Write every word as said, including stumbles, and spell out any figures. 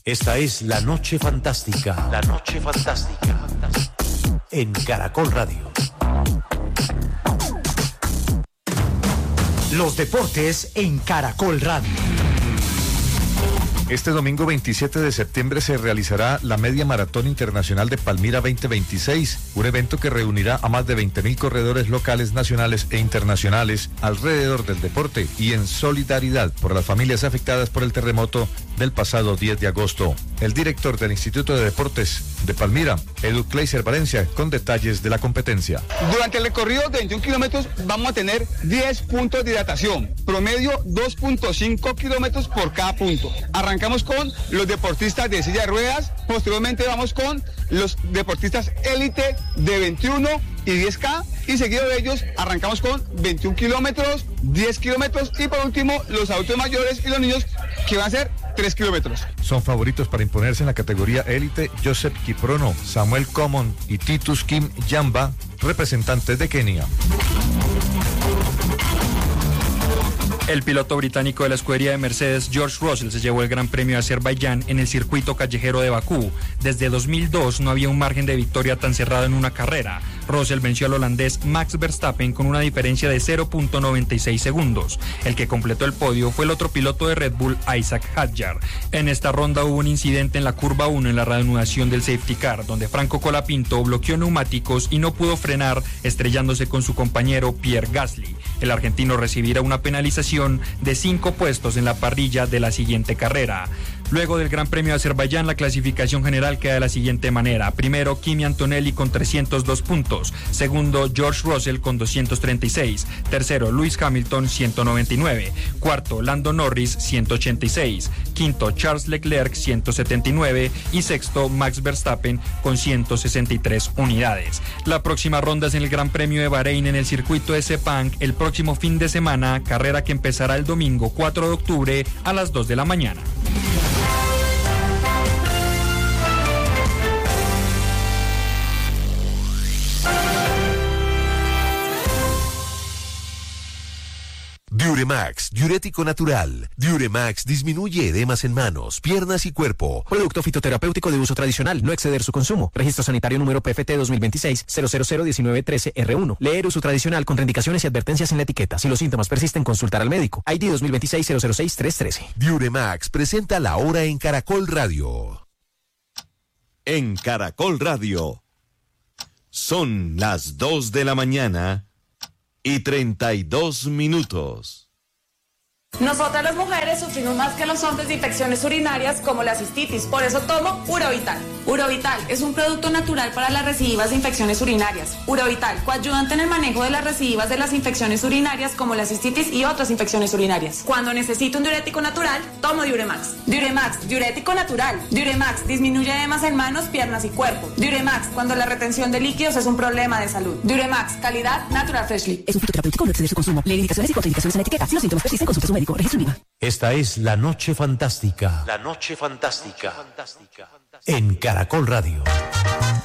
Esta es La Noche Fantástica. La Noche Fantástica. En Caracol Radio. Los deportes en Caracol Radio. Este domingo veintisiete de septiembre se realizará la Media Maratón Internacional de Palmira veinte veintiséis, un evento que reunirá a más de veinte mil corredores locales, nacionales e internacionales alrededor del deporte y en solidaridad por las familias afectadas por el terremoto del pasado diez de agosto. El director del Instituto de Deportes de Palmira, Edu Kleiser Valencia, con detalles de la competencia. Durante el recorrido de veintiún kilómetros vamos a tener diez puntos de hidratación, promedio dos punto cinco kilómetros por cada punto. Arrancamos con los deportistas de silla de ruedas, posteriormente vamos con los deportistas élite de veintiuno y diez K, y seguido de ellos arrancamos con veintiún kilómetros, diez kilómetros y por último los adultos mayores y los niños, que van a ser tres kilómetros. Son favoritos para imponerse en la categoría élite Joseph Kiprono, Samuel Common y Titus Kim Jamba, representantes de Kenia. El piloto británico de la escudería de Mercedes, George Russell, se llevó el Gran Premio de Azerbaiyán en el circuito callejero de Bakú. Desde dos mil dos no había un margen de victoria tan cerrado en una carrera. Russell venció al holandés Max Verstappen con una diferencia de cero punto noventa y seis segundos. El que completó el podio fue el otro piloto de Red Bull, Isaac Hadjar. En esta ronda hubo un incidente en la curva uno en la reanudación del safety car, donde Franco Colapinto bloqueó neumáticos y no pudo frenar, estrellándose con su compañero Pierre Gasly. El argentino recibirá una penalización de cinco puestos en la parrilla de la siguiente carrera. Luego del Gran Premio de Azerbaiyán, la clasificación general queda de la siguiente manera. Primero, Kimi Antonelli con trescientos dos puntos. Segundo, George Russell con doscientos treinta y seis. Tercero, Lewis Hamilton, ciento noventa y nueve. Cuarto, Lando Norris, ciento ochenta y seis. Quinto, Charles Leclerc, ciento setenta y nueve. Y sexto, Max Verstappen con ciento sesenta y tres unidades. La próxima ronda es en el Gran Premio de Bahrein en el circuito de Sepang el próximo fin de semana, carrera que empezará el domingo cuatro de octubre a las dos de la mañana. Diuremax, diurético natural. Diuremax disminuye edemas en manos, piernas y cuerpo. Producto fitoterapéutico de uso tradicional, no exceder su consumo. Registro sanitario número P F T dos mil veintiséis cero cero cero diecinueve trece R uno. Leer uso tradicional con indicaciones y advertencias en la etiqueta. Si los síntomas persisten, consultar al médico. I D dos mil veintiséis cero cero seis tres trece. Diuremax presenta la hora en Caracol Radio. En Caracol Radio. Son las dos de la mañana y treinta y dos minutos. Nosotras las mujeres sufrimos más que los hombres de infecciones urinarias como la cistitis, por eso tomo Urovital. Urovital es un producto natural para las recidivas de infecciones urinarias. Urovital, coayudante en el manejo de las recidivas de las infecciones urinarias como la cistitis y otras infecciones urinarias. Cuando necesito un diurético natural, tomo Diuremax. Diuremax, diurético natural. Diuremax disminuye edemas en manos, piernas y cuerpo. Diuremax, cuando la retención de líquidos es un problema de salud. Diuremax, calidad Natural Freshly. Es un fitoterapéutico, no exceder su consumo. Leer indicaciones y contraindicaciones en la etiqueta. Si los síntomas persisten, consulte a su médico. Registro IVA. Esta es La Noche Fantástica. La Noche Fantástica. En Caracol Radio.